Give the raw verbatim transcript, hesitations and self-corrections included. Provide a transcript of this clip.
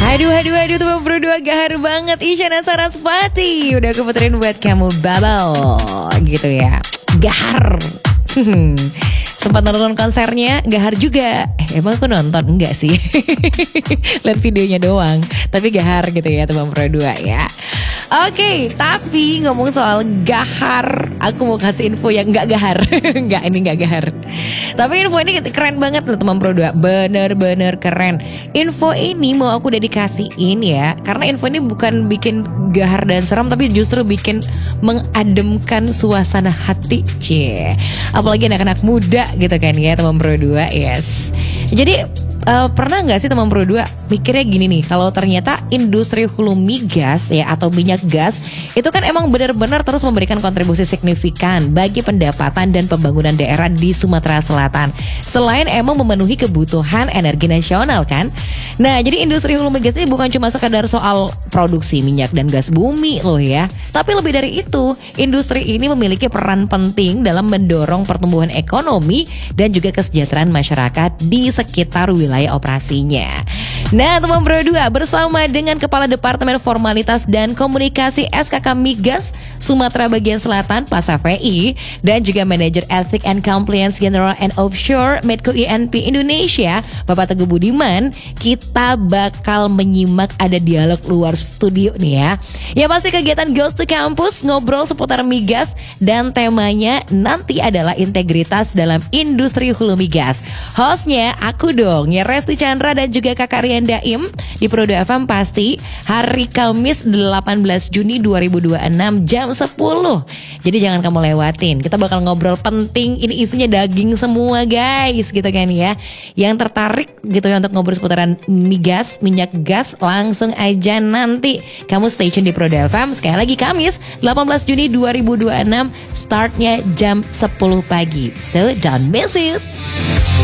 Aduh, aduh, aduh, teman berdua gahar banget. Isyana Sarasvati udah aku puterin buat kamu Bubble gitu ya. Gahar. Sempat nonton konsernya, gahar juga. Eh, emang aku nonton? Enggak sih. Lihat videonya doang. Tapi gahar gitu ya teman berdua ya. Oke, tapi ngomong soal gahar, aku mau kasih info yang gak gahar. Enggak, ini gak gahar. Tapi info ini keren banget loh teman berdua. Bener-bener keren. Info ini mau aku dedikasiin ya, karena info ini bukan bikin gahar dan seram, tapi justru bikin mengademkan suasana hati. Cie. Apalagi anak-anak muda gitu kan ya teman berdua. Yes. Jadi Uh, pernah gak sih teman berdua mikirnya gini nih, kalau ternyata industri hulu migas ya atau minyak gas itu kan emang benar-benar terus memberikan kontribusi signifikan bagi pendapatan dan pembangunan daerah di Sumatera Selatan, selain emang memenuhi kebutuhan energi nasional kan. Nah, jadi industri hulu migas ini bukan cuma sekadar soal produksi minyak dan gas bumi loh ya, tapi lebih dari itu, industri ini memiliki peran penting dalam mendorong pertumbuhan ekonomi dan juga kesejahteraan masyarakat di sekitar wilayah operasinya. Nah, teman berdua, bersama dengan Kepala Departemen Formalitas dan Komunikasi S K K Migas Sumatera Bagian Selatan Pasavei dan juga Manager Ethic and Compliance General and Offshore Medco I N P Indonesia Bapak Teguh Budiman, kita bakal menyimak ada dialog luar studio nih ya. Ya pasti kegiatan Girls to Campus ngobrol seputar migas dan temanya nanti adalah integritas dalam industri hulu migas. Hostnya aku dong ya, Resti Chandra dan juga Kakak Rian Daim di Pro dua F M pasti hari Kamis delapan belas Juni dua ribu dua puluh enam jam sepuluh. Jadi jangan kamu lewatin. Kita bakal ngobrol penting, ini isinya daging semua guys gitu kan ya. Yang tertarik gitu ya untuk ngobrol seputaran migas, minyak gas, langsung aja nanti kamu stay tune di Pro dua F M. Sekali lagi Kamis delapan belas Juni dua ribu dua puluh enam, startnya jam sepuluh pagi. So don't miss it.